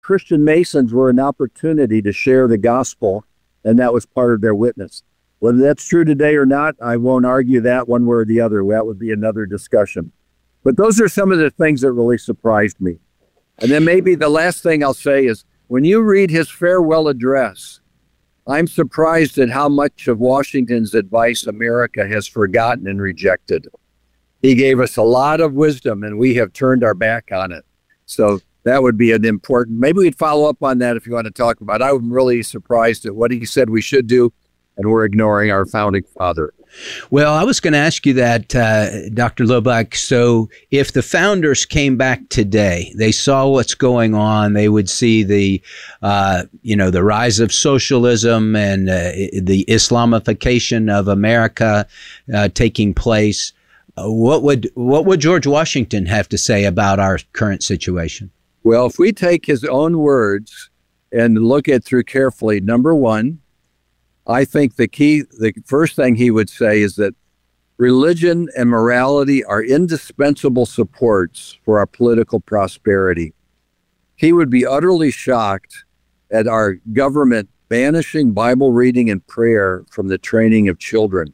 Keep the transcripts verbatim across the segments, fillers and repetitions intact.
Christian Masons were an opportunity to share the gospel, and that was part of their witness. Whether that's true today or not, I won't argue that one way or the other. That would be another discussion. But those are some of the things that really surprised me. And then maybe the last thing I'll say is, when you read his farewell address, I'm surprised at how much of Washington's advice America has forgotten and rejected. He gave us a lot of wisdom, and we have turned our back on it. So that would be an important, maybe we'd follow up on that if you want to talk about it. I'm really surprised at what he said we should do, and we're ignoring our founding father. Well, I was going to ask you that, uh, Doctor Lobach. So if the founders came back today, they saw what's going on, they would see the, uh, you know, the rise of socialism and uh, the Islamification of America uh, taking place. Uh, what would what would George Washington have to say about our current situation? Well, if we take his own words and look at through carefully, number one, I think the key, the first thing he would say is that religion and morality are indispensable supports for our political prosperity. He would be utterly shocked at our government banishing Bible reading and prayer from the training of children.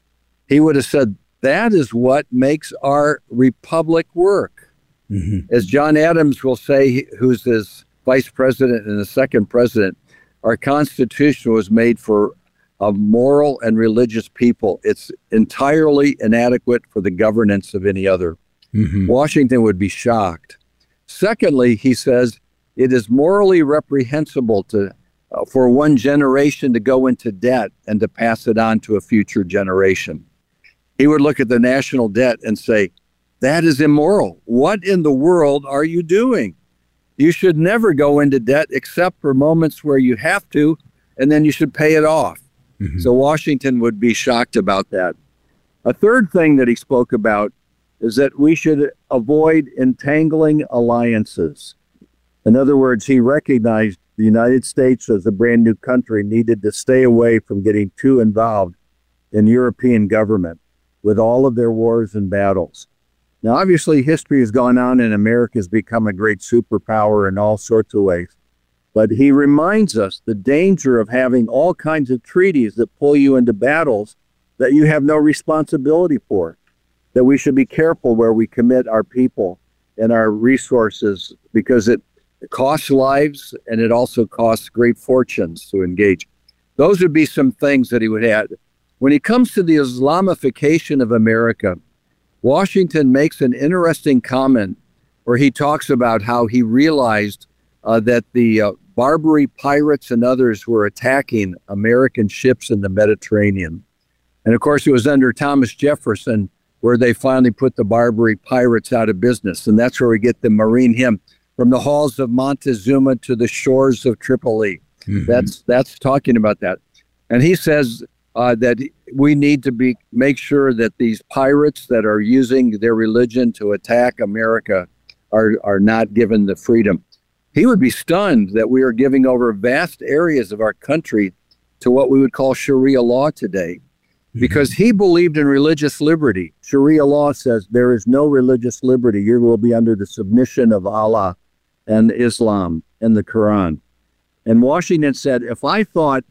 He would have said, that is what makes our republic work. Mm-hmm. As John Adams will say, who's his vice president and the second president, our Constitution was made for a moral and religious people. It's entirely inadequate for the governance of any other. Mm-hmm. Washington would be shocked. Secondly, he says, it is morally reprehensible to uh, for one generation to go into debt and to pass it on to a future generation. He would look at the national debt and say, that is immoral. What in the world are you doing? You should never go into debt except for moments where you have to, and then you should pay it off. Mm-hmm. So Washington would be shocked about that. A third thing that he spoke about is that we should avoid entangling alliances. In other words, he recognized the United States as a brand new country needed to stay away from getting too involved in European government with all of their wars and battles. Now, obviously, history has gone on and America has become a great superpower in all sorts of ways. But he reminds us the danger of having all kinds of treaties that pull you into battles that you have no responsibility for, that we should be careful where we commit our people and our resources, because it costs lives and it also costs great fortunes to engage. Those would be some things that he would add. When it comes to the Islamification of America, Washington makes an interesting comment where he talks about how he realized uh, that the uh, Barbary pirates and others were attacking American ships in the Mediterranean. And of course, it was under Thomas Jefferson where they finally put the Barbary pirates out of business. And that's where we get the Marine hymn, from the halls of Montezuma to the shores of Tripoli. Mm-hmm. That's that's talking about that. And he says uh, that we need to be make sure that these pirates that are using their religion to attack America are, are not given the freedom. He would be stunned that we are giving over vast areas of our country to what we would call Sharia law today, because he believed in religious liberty. Sharia law says there is no religious liberty. You will be under the submission of Allah and Islam and the Quran. And Washington said, if I thought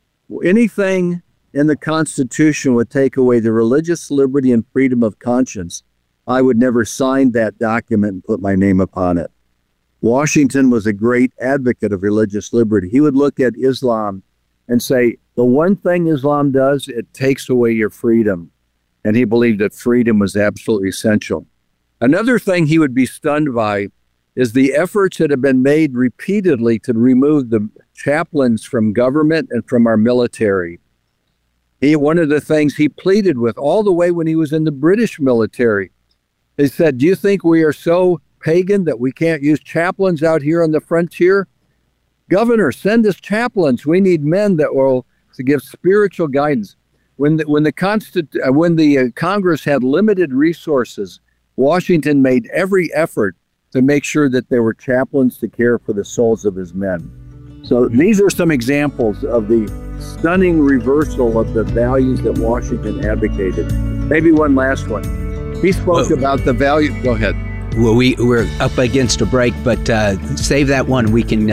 anything in the Constitution would take away the religious liberty and freedom of conscience, I would never sign that document and put my name upon it. Washington was a great advocate of religious liberty. He would look at Islam and say, the one thing Islam does, it takes away your freedom. And he believed that freedom was absolutely essential. Another thing he would be stunned by is the efforts that have been made repeatedly to remove the chaplains from government and from our military. He, one of the things he pleaded with all the way when he was in the British military, he said, do you think we are so pagan that we can't use chaplains out here on the frontier? Governor, send us chaplains. We need men that will to give spiritual guidance. When the, when the Constitu- uh, when the uh, Congress had limited resources, Washington made every effort to make sure that there were chaplains to care for the souls of his men. So these are some examples of the stunning reversal of the values that Washington advocated. Maybe one last one. He spoke Whoa. about the value. Go ahead. Well, we, we're up against a break, but uh, save that one. We can